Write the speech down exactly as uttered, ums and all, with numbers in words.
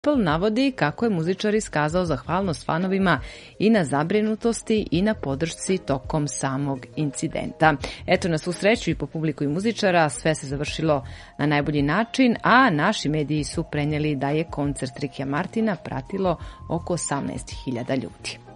Apple navodi kako je muzičar iskazao zahvalnost fanovima i na zabrinutosti i na podršci tokom samog incidenta. Eto, na svu sreću i po publiku i muzičara, sve se završilo na najbolji način, a naši mediji su prenijeli da je koncert Rickya Martina pratilo oko osamnaest hiljada ljudi.